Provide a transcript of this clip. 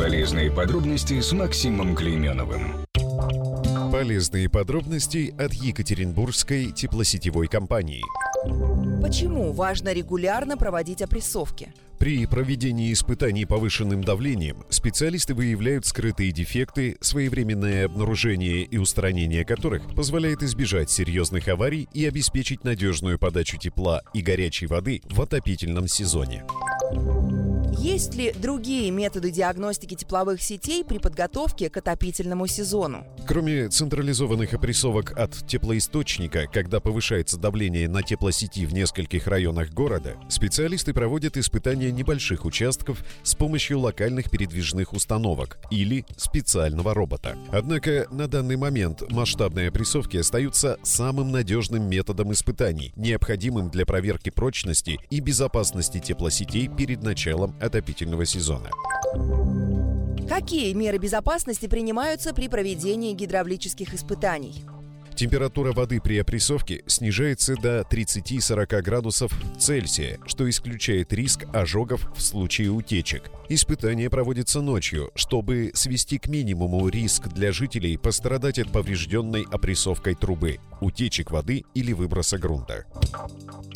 Полезные подробности с Максимом Клейменовым. Полезные подробности от Екатеринбургской теплосетевой компании. Почему важно регулярно проводить опрессовки? При проведении испытаний повышенным давлением специалисты выявляют скрытые дефекты, своевременное обнаружение и устранение которых позволяет избежать серьезных аварий и обеспечить надежную подачу тепла и горячей воды в отопительном сезоне. Есть ли другие методы диагностики тепловых сетей при подготовке к отопительному сезону? Кроме централизованных опрессовок от теплоисточника, когда повышается давление на теплосети в нескольких районах города, специалисты проводят испытания небольших участков с помощью локальных передвижных установок или специального робота. Однако на данный момент масштабные опрессовки остаются самым надежным методом испытаний, необходимым для проверки прочности и безопасности теплосетей перед началом отопительного сезона. Какие меры безопасности принимаются при проведении гидравлических испытаний? Температура воды при опрессовке снижается до 30-40 градусов Цельсия, что исключает риск ожогов в случае утечек. Испытания проводятся ночью, чтобы свести к минимуму риск для жителей пострадать от поврежденной опрессовкой трубы, утечек воды или выброса грунта.